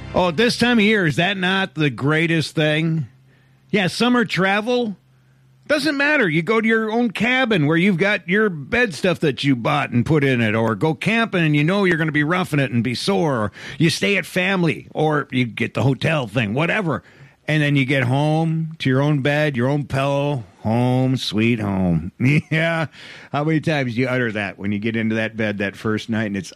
Oh, this time of year, is that not the greatest thing? Yeah, summer travel doesn't matter. You go to your own cabin where you've got your bed stuff that you bought and put in it, or go camping and you know you're going to be roughing it and be sore, or you stay at family, or you get the hotel thing, whatever. And then you get home to your own bed, your own pillow, home, sweet home. Yeah. How many times do you utter that when you get into that bed that first night and it's,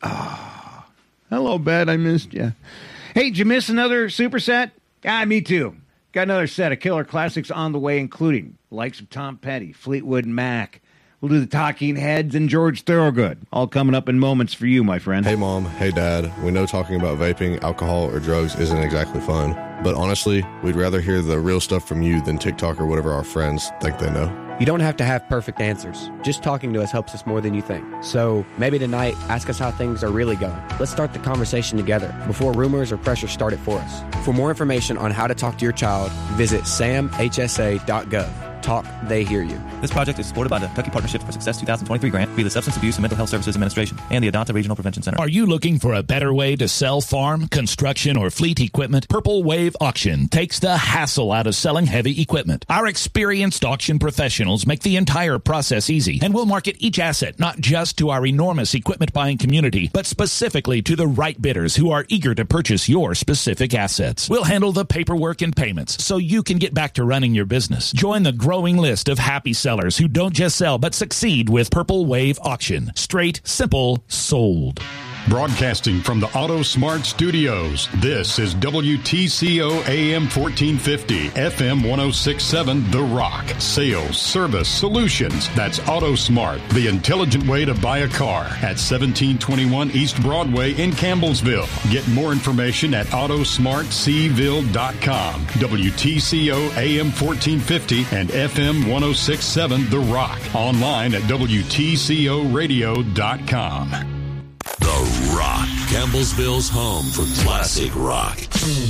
hello, bed, I missed you. Hey, did you miss another superset? Me too. Got another set of killer classics on the way, including the likes of Tom Petty, Fleetwood Mac. We'll do the Talking Heads and George Thorogood. All coming up in moments for you, my friend. Hey, Mom. Hey, Dad. We know talking about vaping, alcohol, or drugs isn't exactly fun. But honestly, we'd rather hear the real stuff from you than TikTok or whatever our friends think they know. You don't have to have perfect answers. Just talking to us helps us more than you think. So maybe tonight, ask us how things are really going. Let's start the conversation together before rumors or pressure start it for us. For more information on how to talk to your child, visit samhsa.gov. Talk, they hear you. This project is supported by the Kentucky Partnership for Success 2023 grant via the Substance Abuse and Mental Health Services Administration and the Adonta Regional Prevention Center. Are you looking for a better way to sell farm, construction, or fleet equipment? Purple Wave Auction takes the hassle out of selling heavy equipment. Our experienced auction professionals make the entire process easy, and will market each asset not just to our enormous equipment buying community, but specifically to the right bidders who are eager to purchase your specific assets. We'll handle the paperwork and payments so you can get back to running your business. Join the growing list of happy sellers who don't just sell but succeed with Purple Wave Auction. Straight, simple, sold. Broadcasting from the Auto Smart Studios, this is WTCO AM 1450, FM 1067, The Rock. Sales, service, solutions. That's Auto Smart, the intelligent way to buy a car at 1721 East Broadway in Campbellsville. Get more information at autosmartseville.com. WTCO AM 1450 and FM 1067, The Rock. Online at WTCOradio.com. The Rock, Campbellsville's home for classic rock.